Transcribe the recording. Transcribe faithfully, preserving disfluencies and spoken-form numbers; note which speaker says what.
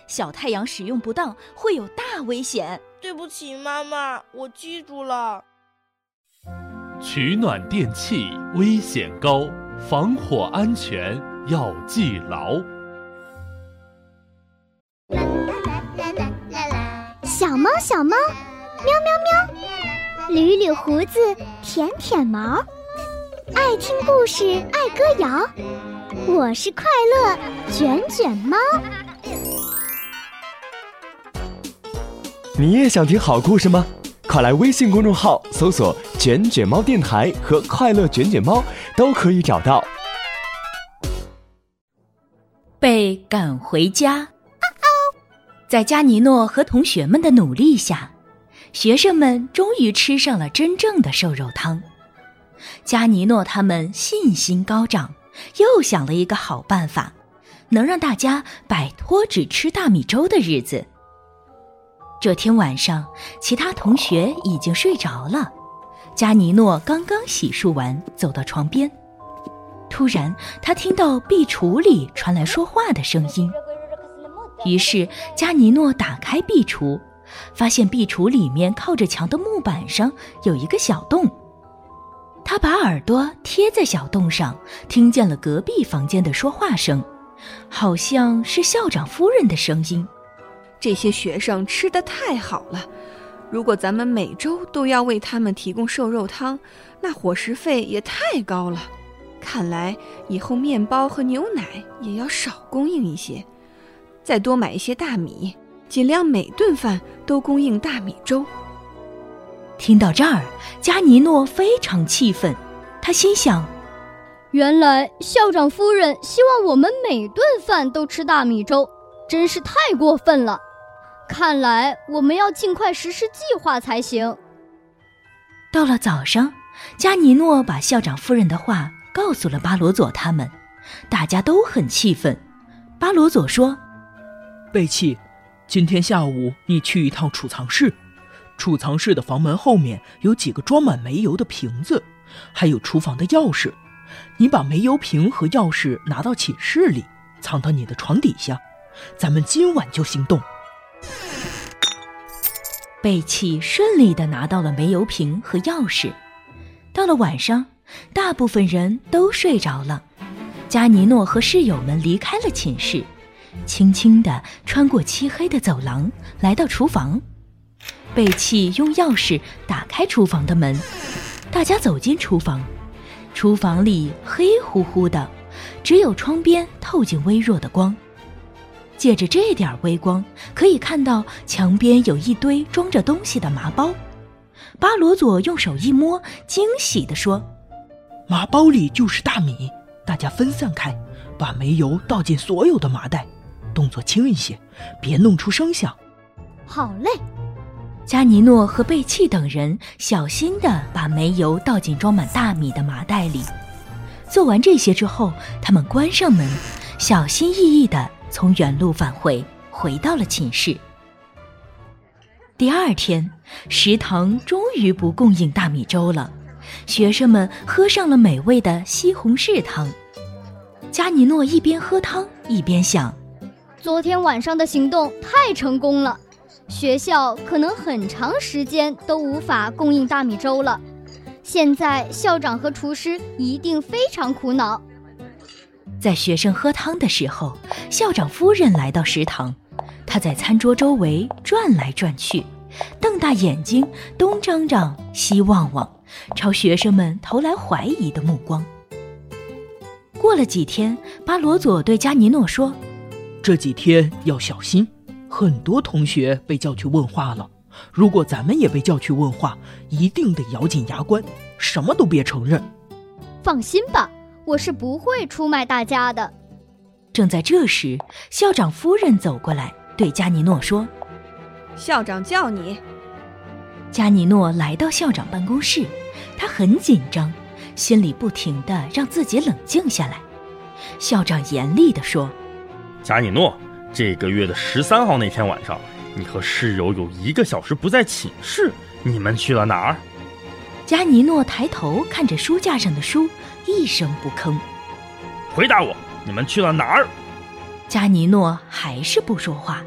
Speaker 1: 小太阳使用不当会有大危险。
Speaker 2: 对不起，妈妈，我记住了。
Speaker 3: 取暖电器危险高，防火安全要记牢。
Speaker 4: 小猫小猫，喵喵喵，捋捋胡子，舔舔毛，爱听故事，爱歌谣。我是快乐卷卷猫。
Speaker 5: 你也想听好故事吗？快来微信公众号搜索卷卷猫电台和快乐卷卷猫，都可以找到。
Speaker 1: 被赶回家。在加尼诺和同学们的努力下，学生们终于吃上了真正的瘦肉汤。加尼诺他们信心高涨，又想了一个好办法，能让大家摆脱只吃大米粥的日子。这天晚上，其他同学已经睡着了，加尼诺刚刚洗漱完，走到床边。突然，他听到壁橱里传来说话的声音。于是加尼诺打开壁橱，发现壁橱里面靠着墙的木板上有一个小洞。他把耳朵贴在小洞上，听见了隔壁房间的说话声，好像是校长夫人的声音。
Speaker 6: 这些学生吃得太好了，如果咱们每周都要为他们提供瘦肉汤，那伙食费也太高了。看来以后面包和牛奶也要少供应一些，再多买一些大米，尽量每顿饭都供应大米粥。
Speaker 1: 听到这儿，加尼诺非常气愤，他心想，
Speaker 7: 原来校长夫人希望我们每顿饭都吃大米粥，真是太过分了。看来我们要尽快实施计划才行。
Speaker 1: 到了早上，加尼诺把校长夫人的话告诉了巴罗佐他们，大家都很气愤。巴罗佐说，
Speaker 8: 贝奇，今天下午你去一趟储藏室，储藏室的房门后面有几个装满煤油的瓶子，还有厨房的钥匙。你把煤油瓶和钥匙拿到寝室里，藏到你的床底下，咱们今晚就行动。
Speaker 1: 贝奇顺利地拿到了煤油瓶和钥匙。到了晚上，大部分人都睡着了，加尼诺和室友们离开了寝室，轻轻地穿过漆黑的走廊，来到厨房。贝奇用钥匙打开厨房的门，大家走进厨房。厨房里黑乎乎的，只有窗边透进微弱的光。借着这点微光，可以看到墙边有一堆装着东西的麻包。巴罗佐用手一摸，惊喜地说，
Speaker 8: 麻包里就是大米，大家分散开，把煤油倒进所有的麻袋，动作轻一些，别弄出声响。
Speaker 7: 好嘞。
Speaker 1: 加尼诺和贝契等人小心地把煤油倒进装满大米的麻袋里。做完这些之后，他们关上门，小心翼翼地从原路返回，回到了寝室。第二天，食堂终于不供应大米粥了，学生们喝上了美味的西红柿汤。加尼诺一边喝汤一边想，
Speaker 7: 昨天晚上的行动太成功了，学校可能很长时间都无法供应大米粥了。现在校长和厨师一定非常苦恼。
Speaker 1: 在学生喝汤的时候，校长夫人来到食堂，她在餐桌周围转来转去，瞪大眼睛，东张张西望望，朝学生们投来怀疑的目光。过了几天，巴罗佐对加尼诺说，
Speaker 8: 这几天要小心，很多同学被叫去问话了，如果咱们也被叫去问话，一定得咬紧牙关，什么都别承认。
Speaker 7: 放心吧，我是不会出卖大家的。
Speaker 1: 正在这时，校长夫人走过来，对加尼诺说，
Speaker 6: 校长叫你。
Speaker 1: 加尼诺来到校长办公室，他很紧张，心里不停地让自己冷静下来。校长严厉地说，
Speaker 9: 加尼诺，这个月的十三号那天晚上，你和室友有一个小时不在寝室，你们去了哪儿？
Speaker 1: 加尼诺抬头看着书架上的书，一声不吭。
Speaker 9: 回答我，你们去了哪儿？
Speaker 1: 加尼诺还是不说话。